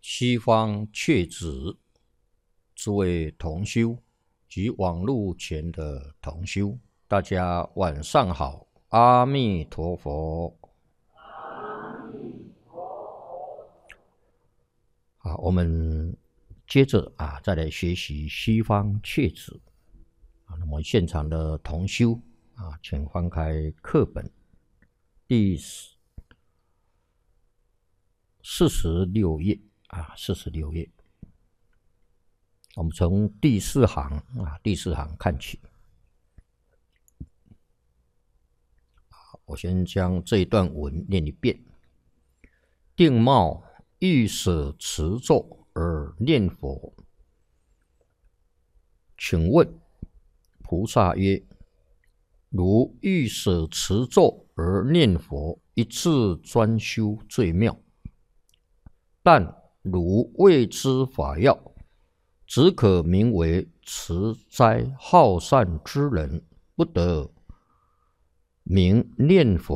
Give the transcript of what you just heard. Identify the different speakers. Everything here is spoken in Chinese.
Speaker 1: 西方确子，诸位同修及网络前的同修，大家晚上好，阿弥陀佛。好，我们接着再来学习西方确子。那么现场的同修请翻开课本第46页46页。我们从第四行看起。我先将这一段文念一遍。定貌欲舍持咒而念佛，请问菩萨曰：如欲舍持咒而念佛，一次专修最妙。但如未知法要，只可名为持斋好善之人，不得名念佛。